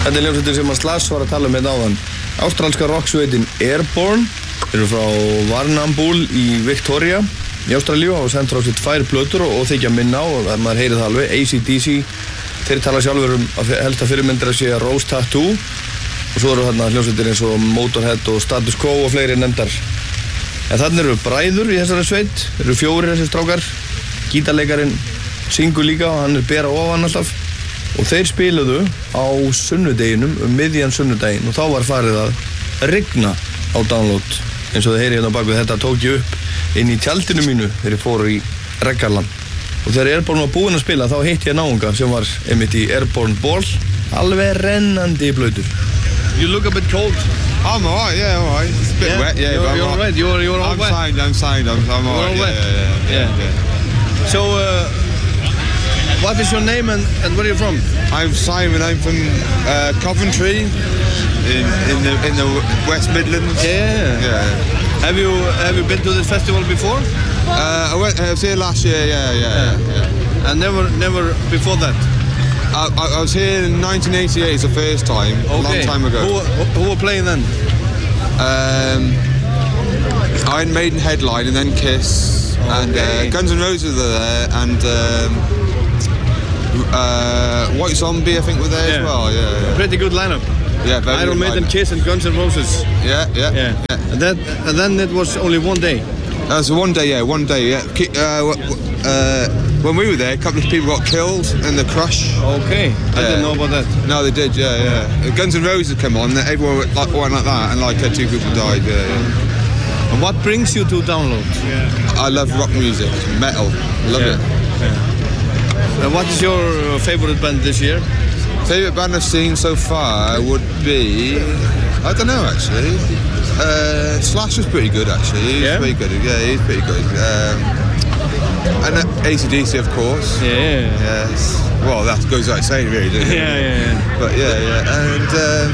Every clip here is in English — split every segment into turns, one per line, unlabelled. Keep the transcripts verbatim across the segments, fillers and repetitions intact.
Þetta er hljómsveitin sem að Slash var að tala um hérna áðan. Ástralska rocksveitin Airborne. Þeir eru frá Warrnambool í Victoria í Ástralíu og sendt frá sér tvær plötur og, og þykja minna á og maður heyri það alveg. A C D C, þeir tala sjálfur um að helsta fyrirmyndir að sé Rose Tattoo og svo eru þarna hljómsveitir eins og Motorhead og Status Quo og fleiri nefndar. En þannig eru bræður í þessari sveit, þeir eru fjórir þessir strákar. Gítarleikarinn syngur líka og hann er bera ofan alltaf. Og þeir spiluðu á sunnudeginum, um miðjan sunnudaginn og þá var farið að rigna á Download. Eins og þið heyri hérna á bakvið, þetta tók ég upp inn í tjaldinu mínu þegar ég fór í Reggaland. Og þegar Airborne var búinn að spila þá hitti ég náunga sem var einmitt í Airborne Ball, alveg rennandi blautur. You look a bit cold.
I'm alright, yeah, alright. It's a bit
yeah,
wet, yeah.
You're,
but
you're alright, you're, you're all
I'm
wet.
Signed, I'm signed, I'm, I'm alright,
all
yeah,
wet.
yeah, yeah, yeah, yeah.
So, uh, what is your name and, and where are you from?
I'm Simon, I'm from uh, Coventry in, in, the, in the West Midlands.
Yeah.
Yeah.
Have you, have you been to this festival before?
Uh, I, went, I was here last year, yeah, yeah, yeah. yeah.
And never, never before that?
I, I, I was here in nineteen eighty-eight, it's the first time, okay. A long time ago.
Who, who, who were playing then?
Um, Iron Maiden headline and then Kiss, okay. and uh, Guns N' Roses were there, and um, uh, White Zombie I think were there yeah. as well. Yeah, yeah.
Pretty good lineup.
Yeah, very
Iron Maiden, Kiss, and Guns N' Roses.
Yeah, yeah,
yeah. yeah. And that, and then it was only one day.
That was one day, yeah, one day. Yeah. Uh, uh, when we were there, a couple of people got killed in the crush.
Okay, I yeah. didn't know about that.
No, they did, yeah, yeah. yeah. Guns N' Roses come on, everyone went like, went like that, and like uh, two people died. Yeah, yeah.
And what brings you to Download?
Yeah. I love rock music, metal, love
yeah.
it.
Yeah. And what is your favorite band this year?
Favorite band I've seen so far would be, I don't know actually. Uh, Slash was pretty good actually. He's
yeah?
pretty good. Yeah, he's pretty good. Um, and uh, A C D C of course.
Yeah.
Yes. Well, that goes without saying, really, doesn't it?
Yeah, yeah, yeah.
But yeah, yeah, and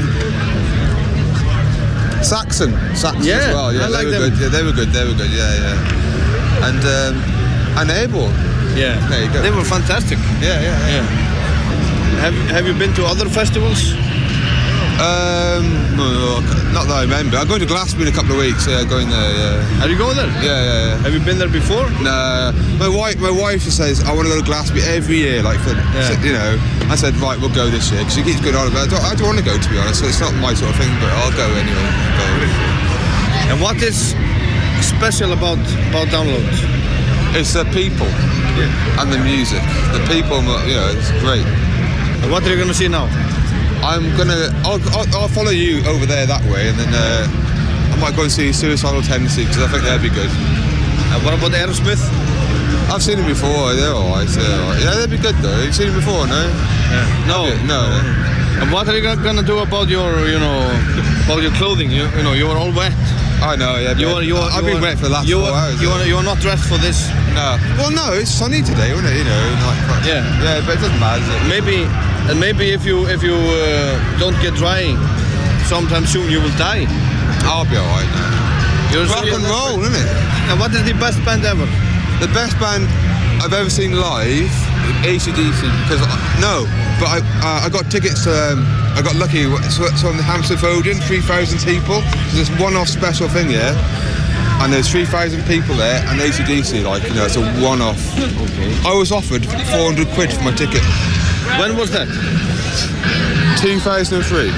um, Saxon, Saxon
yeah,
as well. Yeah,
I
they
like
were
them.
good. Yeah, they were good. They were good. Yeah, yeah. And um, and Airborne.
Yeah.
There you go.
They were fantastic.
Yeah, yeah, yeah.
yeah. Have Have you been to other festivals?
Um, no, not that I remember. I'm going to Glastonbury in a couple of weeks. Yeah, going there. Yeah.
Are you going there?
Yeah, yeah, yeah.
Have you been there before?
No. My wife, my wife says I want to go to Glastonbury every year. Like for, yeah. you know, I said right, we'll go this year because she keeps going on about. I don't, I don't want to go, to be honest. So it's not my sort of thing, but I'll go anyway. I'll go.
And what is special about about Download?
It's the people yeah. and the music. The people, you know, it's great.
And what are you gonna see now?
I'm gonna, I'll, I'll, I'll follow you over there that way, and then uh, I might go and see Suicidal Tendency because I think that'd be good.
And what about Aerosmith?
I've seen them before. They're alright. They're alright. Yeah, they'd be good though. You've seen them before, no?
Yeah. No.
no. No.
And what are you gonna do about your, you know, about your clothing? You, you know, you were all wet.
I know. Yeah.
You are. You are.
I've
you
been
are,
wet for the last
you
four
are,
hours.
You are. You are not dressed for this.
No. Well, no. It's sunny today, isn't it? You know. Like,
yeah.
Yeah, but it doesn't matter. Does it?
Maybe. And maybe if you if you uh, don't get dry, sometime soon you will die.
I'll be alright now.
You're
rock and roll, isn't it?
And what is the best band ever?
The best band I've ever seen live, A C D C. Because no, but I uh, I got tickets. Um, I got lucky. So, so on the Hampstead Odeon, three thousand people. There's this one-off special thing here. And there's three thousand people there, and A C D C, like, you know, it's a one-off.
Okay.
I was offered four hundred quid for my ticket.
When was that?
two thousand three.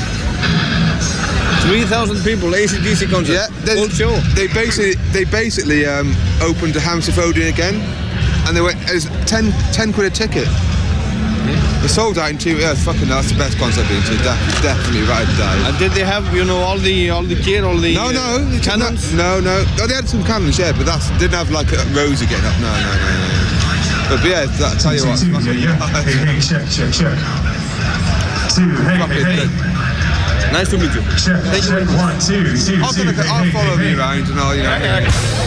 three thousand people, A C D C concert.
Yeah, they,
full show.
They basically, they basically um, opened the Hampstead Odeon again, and they went, it was ten, ten quid a ticket. Yeah. They sold out in two. Yeah, fucking, that's the best concert I've been to. Def- definitely, right day.
And did they have, you know, all the all the gear, all the
no, no,
uh, cannons?
No, no, no. They had some cannons, yeah, but that didn't have like a Rosie getting up. No, no, no, no. But yeah, I'll tell you what.
Two, two, yeah, yeah. Hey, hey, check, check, check. Two, hey, hey, hey.
Nice to meet you.
Check,
Thank
check,
you.
one, two, two,
I'll,
two,
gonna,
hey,
I'll
hey,
follow
hey,
you around and all, you know.
Yeah, yeah.